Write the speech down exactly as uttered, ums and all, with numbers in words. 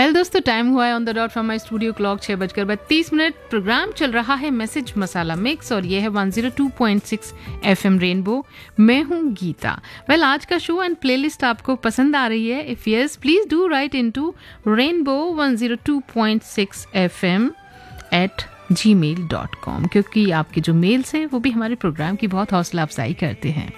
Well दोस्तों, time हुआ है on the dot from my studio clock छः बजकर बत्तीस मिनट। प्रोग्राम चल रहा है मैसेज मसाला मिक्स और ये है one zero two point six FM rainbow. मैं हूँ गीता। वेल आज का शो एंड प्लेलिस्ट आपको पसंद आ रही है? If yes, please do right in to rainbow one zero two point six F M eight ji mail dot com, क्योंकि आपके जो मेल्स हैं वो भी हमारे प्रोग्राम की बहुत हौसला अफजाई करते हैं।